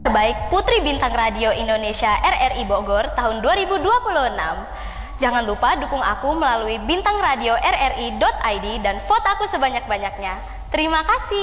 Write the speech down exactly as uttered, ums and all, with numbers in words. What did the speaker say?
terbaik Putri Bintang Radio Indonesia R R I Bogor tahun dua ribu dua puluh enam. Jangan lupa dukung aku melalui bintang radio r r i dot i d dan vote aku sebanyak-banyaknya. Terima kasih.